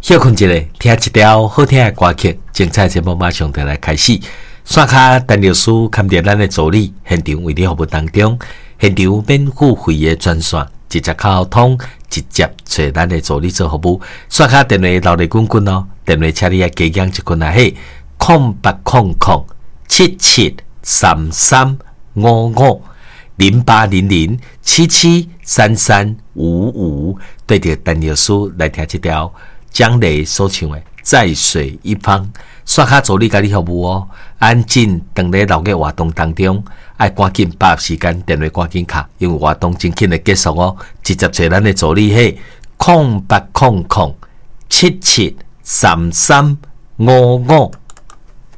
休困一下，听一条好听的歌曲，精彩节目马上就来开始。线卡陈律师看着咱的助理，现场为你服务当中，现场免付费的专线，直接沟通，直接找咱的助理做服务。线卡电话留咧滚滚哦，电话请你加减一群啊嘿，0800773355，对着陈律师来听这条蒋雷所唱的《在水一方》。刷卡助理甲你服务哦，安静等咧老嘅活动当中，爱赶紧把握时间，电话赶紧卡，因为活动真紧的结束哦，直接找咱的助理嘿，0800773355。